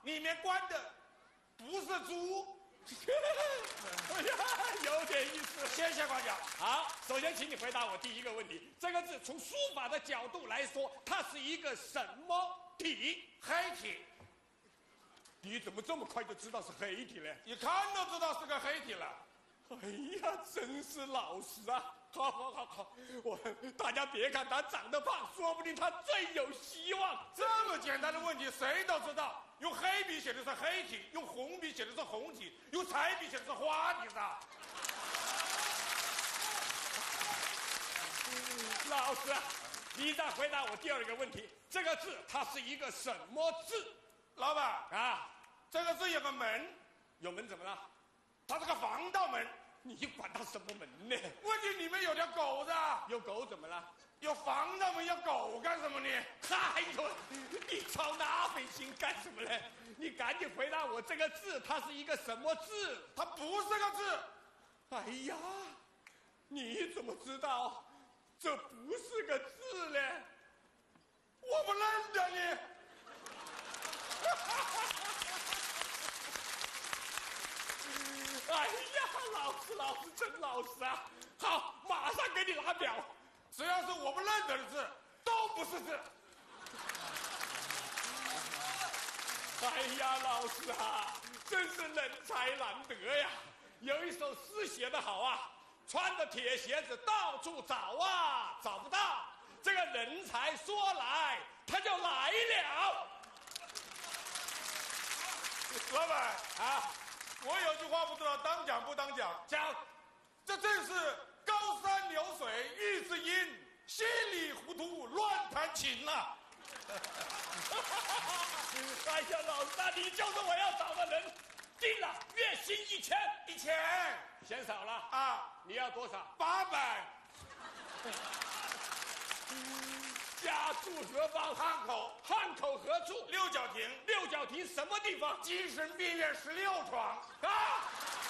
里面关的不是猪。 哎呀，有点意思。 谢谢官长。 好，首先请你回答我第一个问题：这个字从书法的角度来说，它是一个什么体？ 黑体。 你怎么这么快就知道是黑体呢？ 一看都知道是个黑体了。 哎呀，真是老实啊！好，大家别看他长得胖，说不定他最有希望。 这么简单的问题谁都知道，用黑笔写的是黑体，用红笔写的是红体，用彩笔写的是花体的。 老师，你再回答我第二个问题：这个字它是一个什么字？ 老板啊， 这个字有个门， 有门怎么了？ 它是个防盗门。 你管它什么门呢？ 问题里面有条狗子， 有狗怎么了？ 有防盗门，有狗干什么呢？ 哎呦，你操那份心干什么呢？你赶紧回答我，这个字它是一个什么字？ 它不是个字。 哎呀，你怎么知道这不是个字呢？ 我不认得你。 哎呀，老师真老实啊！好，马上给你拿表。 只要是我不认得的字，都不是字。 哎呀，老师啊，真是人才难得呀！有一首诗写得好啊，穿着铁鞋子到处找啊，找不到。这个人才说来，他就来了。 老板啊， 我有句话不知道当讲不当讲。 讲， 这正是高山流水遇知音，稀里糊涂乱弹琴啊。 哎呀，老师啊，你就是我要找的人。定了，月薪1000，嫌少了啊？ 你要多少 ？800。 家住何方？ 汉口。 汉口何处？ 六角亭。 六角亭什么地方？ 精神病院16床。 啊！